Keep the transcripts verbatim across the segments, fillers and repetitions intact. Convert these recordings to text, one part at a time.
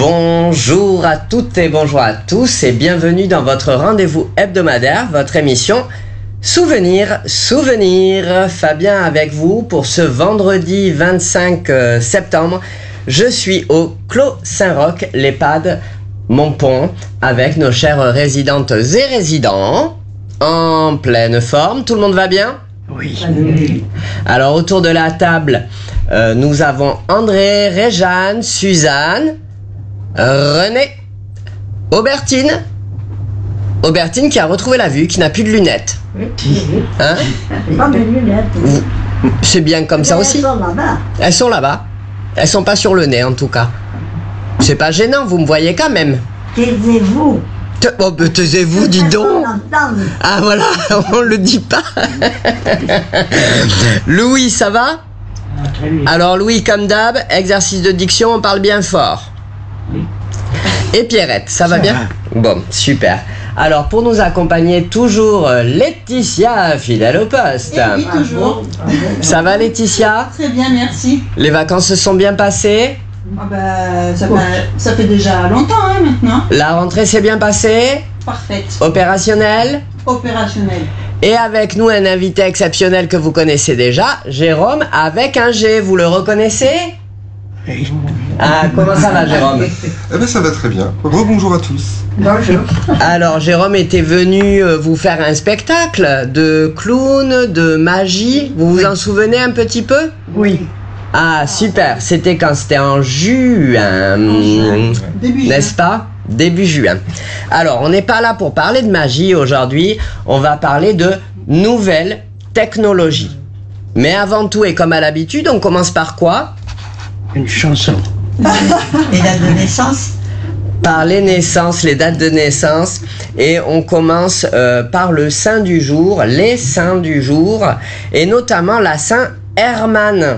Bonjour à toutes et bonjour à tous et bienvenue dans votre rendez-vous hebdomadaire, votre émission Souvenir, Souvenir. Fabien avec vous pour ce vendredi vingt-cinq septembre. Je suis au Clos Saint-Roch, l'EHPAD Montpont, avec nos chères résidentes et résidents en pleine forme. Tout le monde va bien ? Oui. Alors autour de la table, euh, nous avons André, Réjeanne, Suzanne, René, Aubertine. Aubertine qui a retrouvé la vue, qui n'a plus de lunettes. Oui. Hein ? Pas de lunettes. Vous- C'est bien comme ça Mais aussi ? Elles sont là-bas. Elles sont là-bas. Elles sont pas sur le nez en tout cas. C'est pas gênant, vous me voyez quand même. Taisez-vous. Te- Oh, bah, taisez-vous, dis donc. On entend. Ah voilà, on le dit pas. Louis, ça va ? Très bien. Alors Louis, comme d'hab, exercice de diction, on parle bien fort. Oui. Et Pierrette, ça va Ça bien ? va. Bon, super. Alors pour nous accompagner, toujours euh, Laetitia, fidèle au poste. Eh oui, toujours. Ça va Laetitia ? Très bien, merci. Les vacances se sont bien passées ? Ah bah, ça, fait, ça fait déjà longtemps hein, maintenant. La rentrée s'est bien passée ? Parfaite. Opérationnelle ? Opérationnel. Et avec nous un invité exceptionnel que vous connaissez déjà, Jérôme avec un G, vous le reconnaissez ? Oui. Ah, comment ça va Jérôme ? Eh ben ça va très bien. Rebonjour à tous. Bonjour. Alors Jérôme était venu euh, vous faire un spectacle de clown, de magie, vous vous en souvenez un petit peu ? Oui. Ah super, c'était quand c'était en juin, Début juin. n'est-ce pas ? Début juin. Alors on n'est pas là pour parler de magie aujourd'hui, on va parler de nouvelles technologies. Mais avant tout et comme à l'habitude, on commence par quoi ? Une chanson. Et date de naissance. Par les naissances, les dates de naissance, et on commence euh, par le saint du jour, les saints du jour, et notamment la Saint Hermann.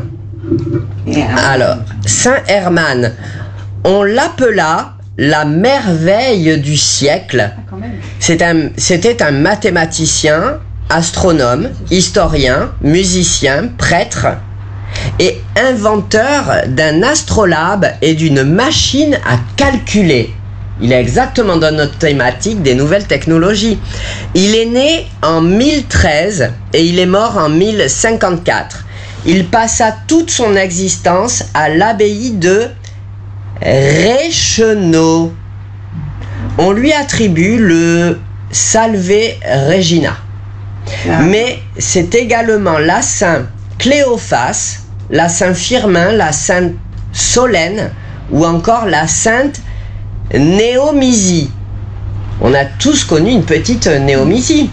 Alors, Saint Hermann, on l'appela la merveille du siècle. Ah, quand même. C'est un- C'était un mathématicien, astronome, historien, musicien, prêtre et inventeur d'un astrolabe et d'une machine à calculer. Il est exactement dans notre thématique des nouvelles technologies. Il est né en mille treize et il est mort en mille cinquante-quatre. Il passa toute son existence à l'abbaye de Reichenau. On lui attribue le Salve Regina. Mais c'est également la Saint Cléophas, la Saint Firmin, la Sainte Solène ou encore la Sainte Néomisie. On a tous connu une petite Néomisie.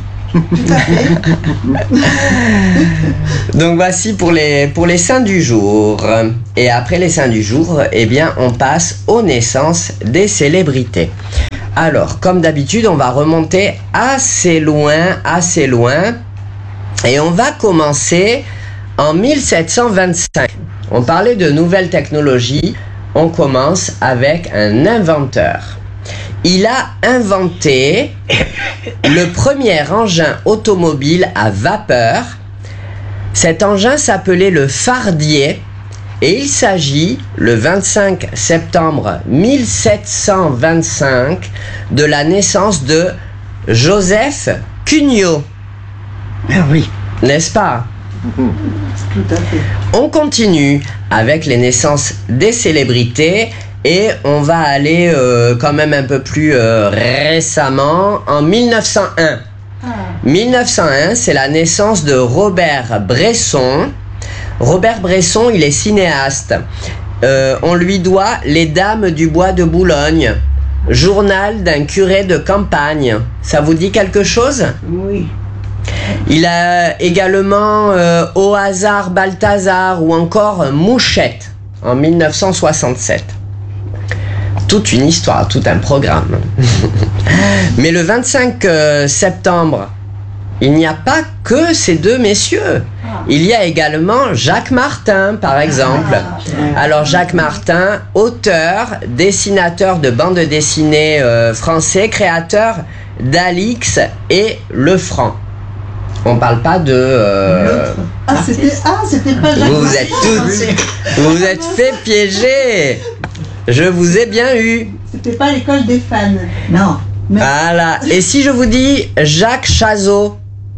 Donc voici pour les, pour les saints du jour. Et après les saints du jour, eh bien, on passe aux naissances des célébrités. Alors, comme d'habitude, on va remonter assez loin, assez loin. Et on va commencer en mille sept cent vingt-cinq. On parlait de nouvelles technologies. On commence avec un inventeur. Il a inventé le premier engin automobile à vapeur. Cet engin s'appelait le fardier et il s'agit, le vingt-cinq septembre mille sept cent vingt-cinq, de la naissance de Joseph Cugnot. Ah oui. N'est-ce pas ? Tout à fait. On continue avec les naissances des célébrités et on va aller euh, quand même un peu plus euh, récemment, en mille neuf cent un. Ah. mille neuf cent un, c'est la naissance de Robert Bresson. Robert Bresson, il est cinéaste. Euh, on lui doit Les Dames du Bois de Boulogne, journal d'un curé de campagne. Ça vous dit quelque chose ? Oui. Il a également euh, Au hasard Balthazar ou encore Mouchette en mille neuf cent soixante-sept. Toute une histoire, tout un programme. Mais le vingt-cinq septembre, il n'y a pas que ces deux messieurs. Il y a également Jacques Martin, par exemple. Alors Jacques Martin, auteur, dessinateur de bandes dessinées euh, français, créateur d'Alix et Le Franc. On parle pas de... euh, Ah, c'était ah, c'était pas Jacques vous vous Martin. êtes toutes... Vous vous êtes fait piéger. Je vous ai bien eu. C'était pas l'école des fans. Non. Mais Voilà. Et si je vous dis Jacques Chazot?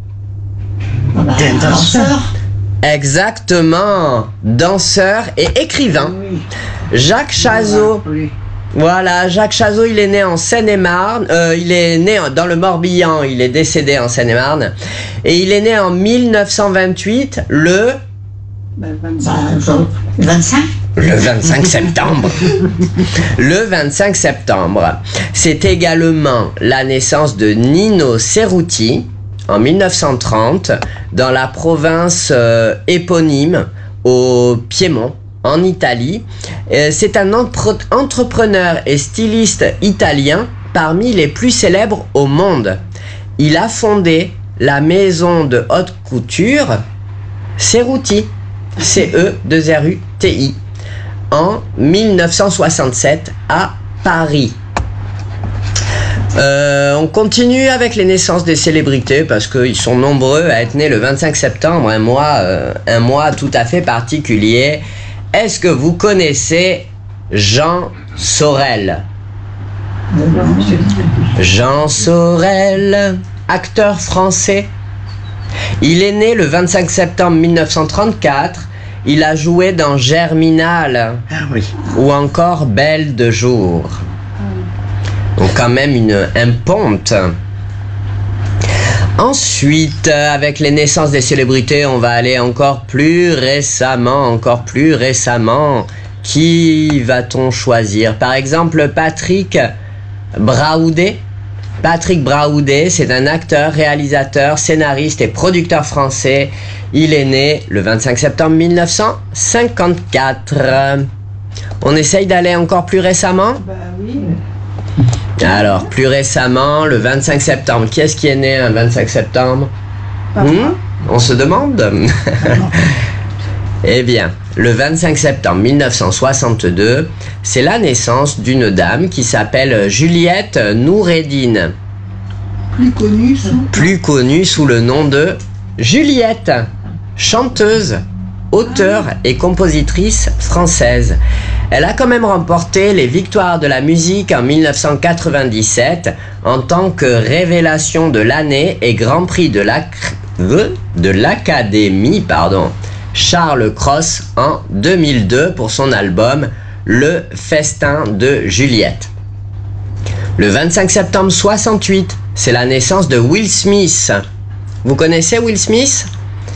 Un danseur. Exactement. Danseur et écrivain. Oui. Jacques Chazot. Oui. Voilà, Jacques Chazot, il est né en Seine-et-Marne. Euh, il est né dans le Morbihan. Il est décédé en Seine-et-Marne. Et il est né en mille neuf cent vingt-huit, le... bah, Bah, vingt-cinq. genre, vingt-cinq. Le vingt-cinq septembre. Le vingt-cinq septembre. C'est également la naissance de Nino Cerruti en mille neuf cent trente dans la province euh, éponyme au Piémont en Italie. Euh, c'est un entre- entrepreneur et styliste italien parmi les plus célèbres au monde. Il a fondé la maison de haute couture Cerruti, C E deux R U T I, en mille neuf cent soixante-sept à Paris. Euh, on continue avec les naissances des célébrités parce qu'ils sont nombreux à être nés le vingt-cinq septembre, un mois, euh, un mois tout à fait particulier. Est-ce que vous connaissez Jean Sorel? Jean Sorel, acteur français. Il est né le vingt-cinq septembre mille neuf cent trente-quatre. Il a joué dans Germinal Ah oui. ou encore Belle de jour. Donc quand même une un ponte. Ensuite, avec les naissances des célébrités, on va aller encore plus récemment, encore plus récemment. Qui va-t-on choisir? Par exemple, Patrick Braoudé. Patrick Braoudé, c'est un acteur, réalisateur, scénariste et producteur français. Il est né le vingt-cinq septembre mille neuf cent cinquante-quatre. On essaye d'aller encore plus récemment? Bah oui. Alors, plus récemment, le vingt-cinq septembre. Qui est-ce qui est né un vingt-cinq septembre? Papa. Hmm? On se demande? Eh bien, le vingt-cinq septembre mille neuf cent soixante-deux, c'est la naissance d'une dame qui s'appelle Juliette Noureddine, Plus connu sous. plus connue sous le nom de Juliette, chanteuse, auteure et compositrice française. Elle a quand même remporté les victoires de la musique en mille neuf cent quatre-vingt-dix-sept en tant que révélation de l'année et Grand Prix de la de l'Académie, pardon, Charles Cros en deux mille deux pour son album Le Festin de Juliette. Le vingt-cinq septembre soixante-huit, c'est la naissance de Will Smith. Vous connaissez Will Smith?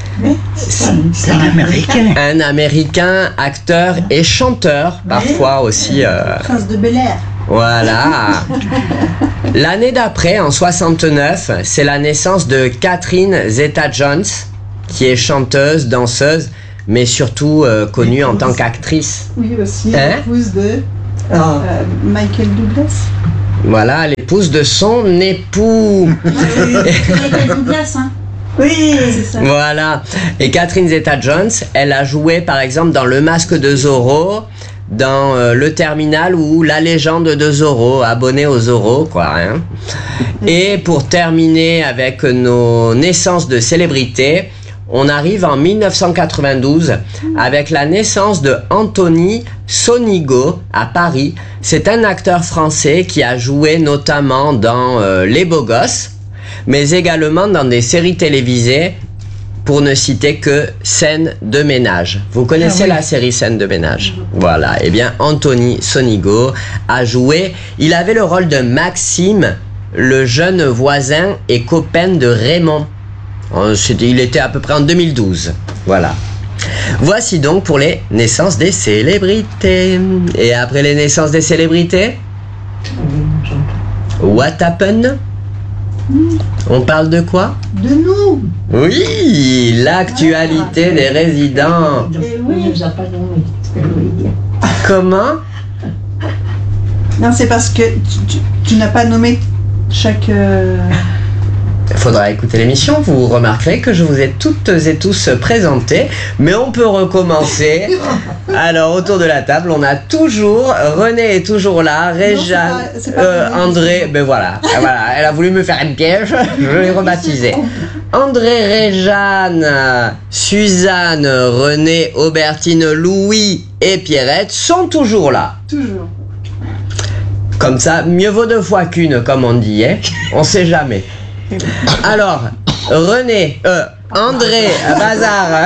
C'est un Américain. Un Américain, acteur et chanteur, parfois aussi. euh, Prince de Bel-Air. Voilà. L'année d'après, en soixante-neuf, c'est la naissance de Catherine Zeta-Jones, qui est chanteuse, danseuse, mais surtout euh, connue en tant qu'actrice. Oui, aussi, Hein? l'épouse de Ah. euh, Michael Douglas. Voilà, l'épouse de son époux. Michael Douglas, hein. Oui. C'est ça. Voilà. Et Catherine Zeta-Jones, elle a joué par exemple dans Le Masque de Zorro, dans euh, Le Terminal ou La Légende de Zorro, abonné au Zorro, quoi. Hein. Et pour terminer avec nos naissances de célébrités, on arrive en mille neuf cent quatre-vingt-douze avec la naissance de Anthony Sonigo à Paris. C'est un acteur français qui a joué notamment dans euh, Les Beaux Gosses, mais également dans des séries télévisées, pour ne citer que Scène de ménage. Vous connaissez Ah oui. la série Scène de ménage? Voilà, eh bien Anthony Sonigo a joué, il avait le rôle de Maxime, le jeune voisin et copain de Raymond. Euh, c'était- Il était à peu près en deux mille douze. Voilà. Voici donc pour les naissances des célébrités. Et après les naissances des célébrités, what happened? On parle de quoi? De nous. Oui, l'actualité des résidents. Eh oui. nous a pas nommé. ce que je voulais dire. Comment? Non, c'est parce que tu, tu- tu n'as pas nommé chaque. euh, Il faudra écouter l'émission, vous remarquerez que je vous ai toutes et tous présentés, mais on peut recommencer. Alors, autour de la table, on a toujours, René est toujours là, Réjeanne, c'est pas- c'est pas euh, René, André, ben voilà, ah, voilà, elle a voulu me faire une piège, je l'ai rebaptisé. André, Réjeanne, Suzanne, René, Aubertine, Louis et Pierrette sont toujours là. Toujours. Comme ça, mieux vaut deux fois qu'une, comme on dit, hein. On sait jamais. Alors, René, euh, André, Bazar.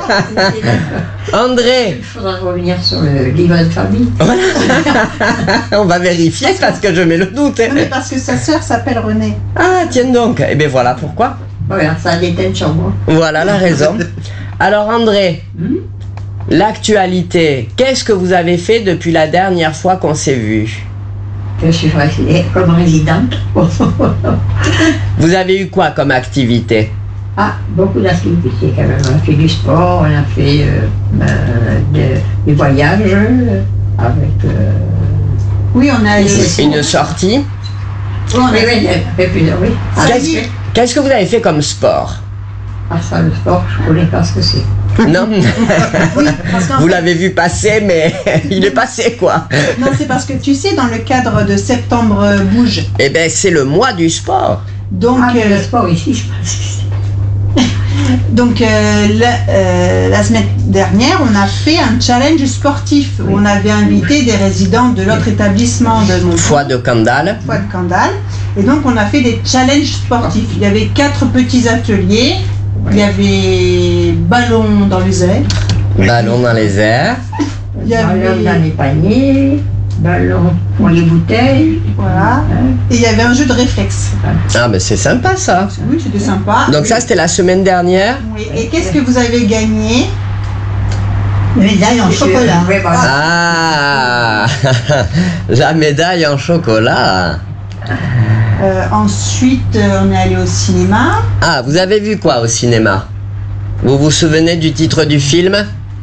André. Il faudra revenir sur le livre de famille. Voilà. On va vérifier parce que je mets le doute. Hein. Non, mais parce que sa sœur s'appelle Renée. Ah, tiens donc. Eh bien voilà pourquoi. Voilà, ça a des têtes sur moi. Voilà la raison. Alors André, Hmm? l'actualité, qu'est-ce que vous avez fait depuis la dernière fois qu'on s'est vu? Je suis restée comme résidente. Vous avez eu quoi comme activité? Ah, beaucoup d'activités quand même. On a fait du sport, on a fait euh, ben, de- des voyages euh, avec. Euh, Oui, on a. Et Une sortie? Oui, on a oui, oui, il y a fait plusieurs, oui. Ah, Qu'est-ce oui. qu'est-ce que vous avez fait comme sport? Ah, ça, le sport, je connais pas ce que c'est. Non. Oui, parce qu'en Vous fait- l'avez vu passer, mais il est passé quoi. Non, c'est parce que tu sais, dans le cadre de Septembre euh, Bouge, Eh bien c'est le mois du sport. donc, Ah, mais euh, le sport ici, je pense. donc euh, la, euh, la semaine dernière, on a fait un challenge sportif où on avait invité des résidents de l'autre établissement de mon Foie de Candale. Foie de Candale. Et donc, on a fait des challenges sportifs. Il y avait quatre petits ateliers. Il y avait ballon dans les airs. Ballon dans les airs. Il y avait- Ballon dans les paniers, ballon pour les bouteilles. Voilà. Et il y avait un jeu de réflexe. Ah mais c'est sympa ça. Oui, c'était sympa. Donc ça c'était la semaine dernière. Oui. Et qu'est-ce que vous avez gagné? Une médaille en chocolat. Oui, voilà. Ah, la médaille en chocolat. Euh, Ensuite, euh, on est allé au cinéma. Ah, vous avez vu quoi au cinéma? Vous vous souvenez du titre du film?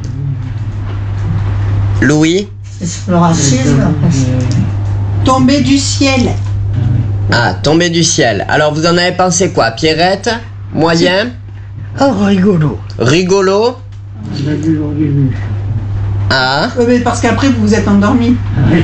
Louis? Le racisme. Tombé du ciel. Ah, Tombé du ciel. Alors vous en avez pensé quoi? Pierrette? Moyen? Oh, rigolo. Rigolo? Ah, Euh, mais parce qu'après, vous vous êtes endormi.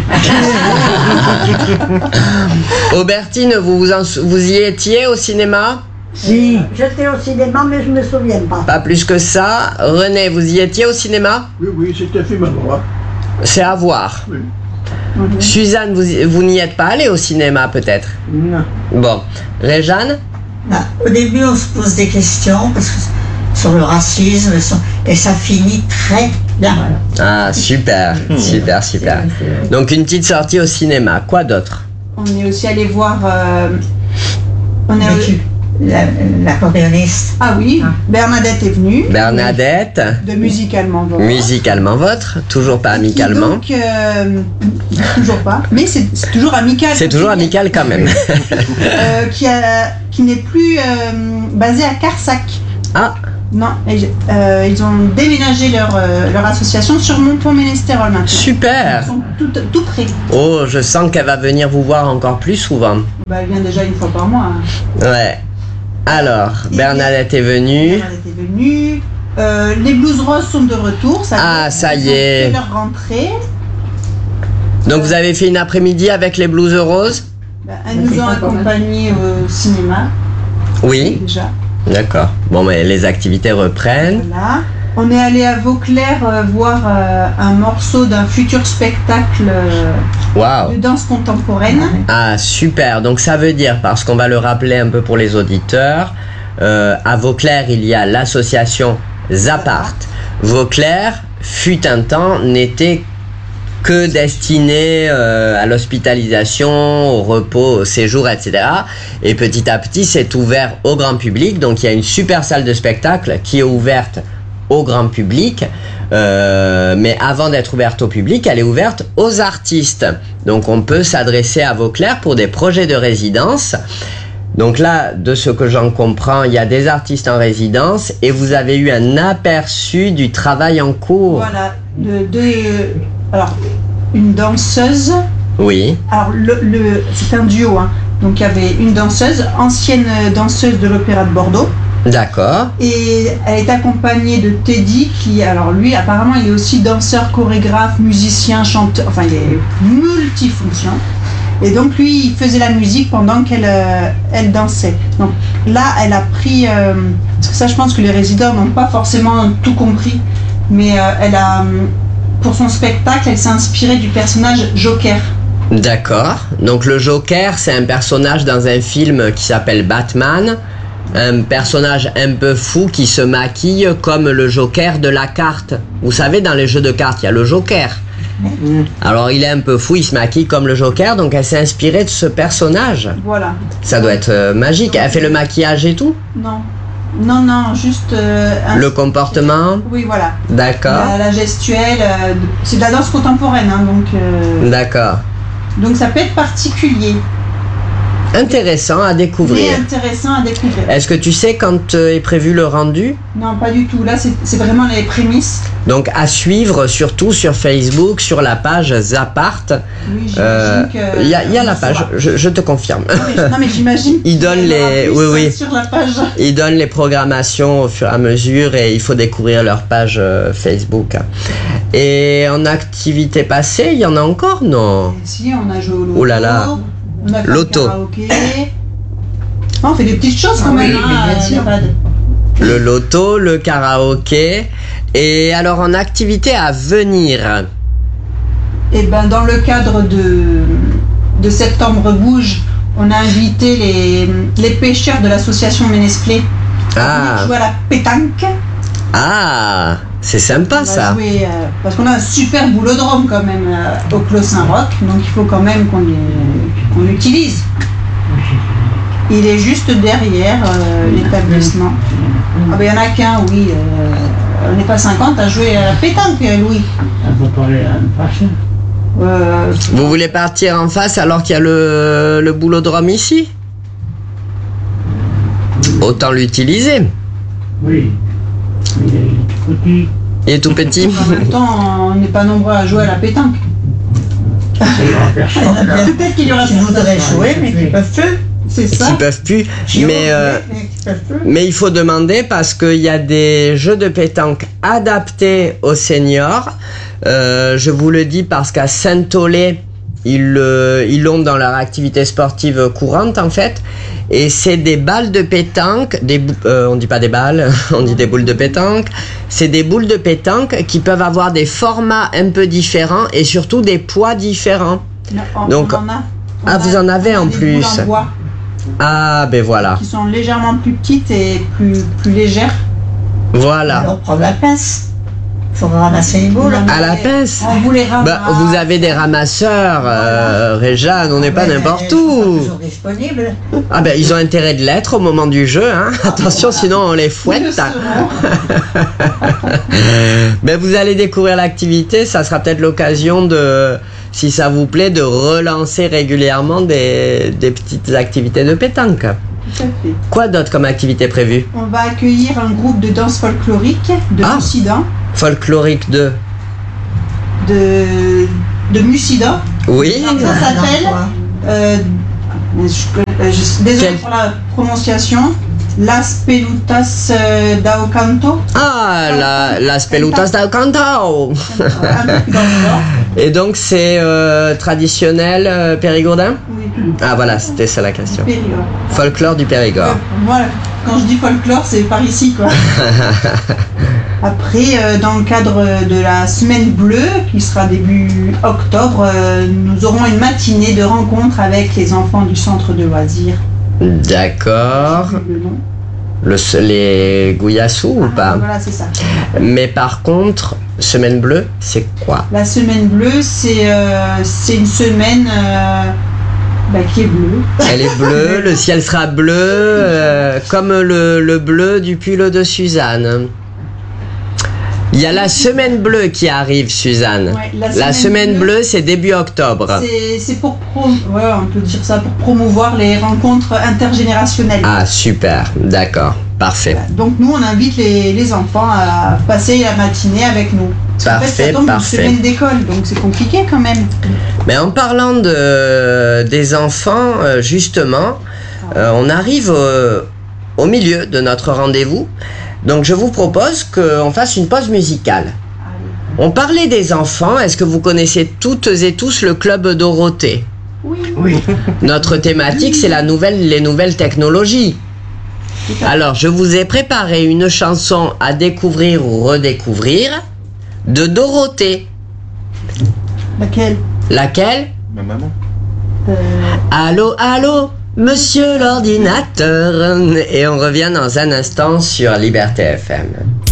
Aubertine, vous, vous, en sou- vous y étiez au cinéma? Si. J'étais au cinéma, mais je me souviens pas. Pas plus que ça. René, vous y étiez au cinéma? Oui, oui, c'était film à voir. C'est à voir. Oui. Mhm. Suzanne, vous, y- vous n'y êtes pas allée au cinéma peut-être? Non. Bon. Réjeanne? Ah, au début, on se pose des questions parce que, sur le racisme, sur- et ça finit très bien. Ah, super, super, super. Donc une petite sortie au cinéma. Quoi d'autre? On est aussi allé voir. euh, on est Vécu. La- L'accordéoniste. Ah oui, Bernadette est venue. Bernadette, De musicalement Vôtre. musicalement votre, toujours pas Qui amicalement. donc, euh, toujours pas, mais c'est c'est toujours amical. C'est toujours amical quand même. Euh, qui a- qui n'est plus euh, basé à Carsac. Ah, Non, et, euh, ils ont déménagé leur, euh, leur association sur Montpont-Ménestérol maintenant. super. Ils sont tout, tout près. Oh, je sens qu'elle va venir vous voir encore plus souvent. Bah, elle vient déjà une fois par mois. hein. Ouais. Alors, Bernadette est venue. Bernadette est venue. Euh, les Blues Roses sont de retour. Ça Ah, y est, ça y ils ont est. fait leur rentrée. Donc vous avez fait une après-midi avec les Blues Roses? Bah, elles nous ont accompagnés au cinéma Oui. déjà. D'accord. Bon, mais les activités reprennent. Voilà. On est allé à Vauclair euh, voir euh, un morceau d'un futur spectacle euh, Waouh. de danse contemporaine. Ah, super. Donc ça veut dire, parce qu'on va le rappeler un peu pour les auditeurs, euh, à Vauclair, il y a l'association Zapart. Vauclair, fut un temps, n'était que destiné euh, à l'hospitalisation, au repos, au séjour, et cetera. Et petit à petit, c'est ouvert au grand public. Donc il y a une super salle de spectacle qui est ouverte au grand public. Euh, mais avant d'être ouverte au public, elle est ouverte aux artistes. Donc on peut s'adresser à Vauclair pour des projets de résidence. Donc là, de ce que j'en comprends, il y a des artistes en résidence et vous avez eu un aperçu du travail en cours. Voilà. De, de- alors, une danseuse. Oui, Alors, le, le- c'est un duo. Hein. Donc, il y avait une danseuse, ancienne danseuse de l'Opéra de Bordeaux. d'accord. Et elle est accompagnée de Teddy, qui, alors lui, apparemment, il est aussi danseur, chorégraphe, musicien, chanteur. Enfin, il est multifonction. Et donc, lui, il faisait la musique pendant qu'elle euh, elle dansait. Donc là, elle a pris. euh, parce que ça, je pense que les résidents n'ont pas forcément tout compris. Mais euh, elle a. Pour son spectacle, elle s'est inspirée du personnage Joker. D'accord. Donc le Joker, c'est un personnage dans un film qui s'appelle Batman. Un personnage un peu fou qui se maquille comme le Joker de la carte. Vous savez, dans les jeux de cartes, il y a le Joker. Alors il est un peu fou, il se maquille comme le Joker, donc elle s'est inspirée de ce personnage. Voilà. Ça doit être euh, magique. Elle fait le maquillage et tout? Non. Non, non, juste... euh, un- Le comportement? Oui, voilà. D'accord. La, la gestuelle, euh, c'est de la danse contemporaine, hein, donc, euh, D'accord. donc ça peut être particulier, Intéressant à mais découvrir. intéressant à découvrir. Est-ce que tu sais quand euh, est prévu le rendu? Non, pas du tout. Là, c'est c'est vraiment les prémices. Donc à suivre surtout sur Facebook, sur la page Zapart. Oui, j'imagine Euh, que... Il y a, il y a la on page, saura. je, je te confirme. Non, mais, non, mais j'imagine. Il qu'il donne y en aura les- plus, oui, euh, oui. Sur la page. Ils donnent les programmations au fur et à mesure et il faut découvrir leur page euh, Facebook. Et en activité passée, il y en a encore, non? Et si, on a joué au loto. Oh là là. On a fait Loto. le karaoké. Non, on fait des petites choses quand Ah même. oui, hein, mais bien euh, sûr. pas de- Le loto, le karaoké. Et alors en activité à venir? Et ben dans le cadre de, de Septembre Bouge, on a invité les, les pêcheurs de l'association Ménesplé Ah. à jouer à la pétanque. Ah, c'est sympa On va ça. jouer, euh, parce qu'on a un super boulodrome quand même euh, au Clos Saint-Roch, donc il faut quand même qu'on les- qu'on l'utilise. Il est juste derrière euh, l'établissement. Ah ben il y en a qu'un, oui. euh, on n'est pas cinquante à jouer à la pétanque, Louis. On va parler à une face. Euh, Vous voulez partir en face alors qu'il y a le, le boulodrome ici? Autant l'utiliser. Oui. Il est tout petit. Il est tout petit. en même temps, on n'est pas nombreux à jouer à la pétanque. Il y aura personne là. Peut-être qu'il y aura Qui voudraient jouer, mais qui peuvent plus. C'est ça. Qui peuvent plus. Qui Mais, voudraient, euh, mais qui peuvent plus. mais il faut demander parce qu'il y a des jeux de pétanque adaptés aux seniors. Euh, je vous le dis parce qu'à Saint-Olé, ils le- ils l'ont dans leur activité sportive courante en fait. Et c'est des balles de pétanque, des, bou- euh, on dit pas des balles, on dit des boules de pétanque. C'est des boules de pétanque qui peuvent avoir des formats un peu différents et surtout des poids différents. Non, on, Donc- on en a. On Ah, a- vous en avez on a en des plus. boules en bois Ah ben voilà, qui sont légèrement plus petites et plus, plus légères. voilà. On prend la pince. Il faut ramasser les boules. À la pince. On vous les ramasse. Bah, vous avez des ramasseurs, euh, Réjeanne, on n'est pas Mais n'importe ils sont pas où. toujours disponibles. Ah ben ils ont intérêt de l'être au moment du jeu, hein. Attention, sinon on les Nous le fouette. saurons. Mais vous allez découvrir l'activité, ça sera peut-être l'occasion de, si ça vous plaît, de relancer régulièrement des, des petites activités de pétanque. Tout à fait. Quoi d'autre comme activité prévue? On va accueillir un groupe de danse folklorique de Ah. Mussidan. Folklorique deux. De, de Mussidan. Oui. Ça s'appelle. Euh, je, euh, je- désolé Quel- pour la prononciation. Las Pelutas euh, d'Ao Canto. Ah, la, las pelotas del cantao. Un peu plus dans le nord. Et donc c'est euh, traditionnel euh, périgourdin? Oui, Ah voilà, c'était ça la question. Périgord. Folklore du Périgord. Euh, Voilà, quand je dis folklore, c'est par ici, quoi. Après, euh, dans le cadre de la Semaine Bleue, qui sera début octobre, euh, nous aurons une matinée de rencontre avec les enfants du centre de loisirs. D'accord. Le nom. Le, les Gouyassou ou Ah, pas? Voilà, c'est ça. Mais par contre, semaine bleue, c'est quoi? La Semaine Bleue, c'est euh, c'est une semaine euh, bah, qui est bleue. Elle est bleue, le ciel sera bleu, euh, comme le, le bleu du pull de Suzanne. Il y a la semaine bleue qui arrive, Suzanne. Ouais, La semaine bleue, c'est début octobre. C'est c'est pour pro... ouais, on peut dire ça pour promouvoir les rencontres intergénérationnelles. Ah, super, d'accord, parfait. Voilà. Donc nous, on invite les, les enfants à passer la matinée avec nous. Parce qu'en fait, Parfait, ça tombe parfait. une semaine d'école, donc c'est compliqué quand même. Mais en parlant de, des enfants, euh, justement, euh, on arrive au, au milieu de notre rendez-vous. Donc je vous propose qu'on fasse une pause musicale. On parlait des enfants, est-ce que vous connaissez toutes et tous le Club Dorothée? Oui. Oui. Notre thématique, c'est la nouvelle, les nouvelles technologies. Alors, je vous ai préparé une chanson à découvrir ou redécouvrir de Dorothée. Laquelle? Laquelle? Ma maman. Euh, Allô, allô, monsieur l'ordinateur. Et on revient dans un instant sur Liberté F M.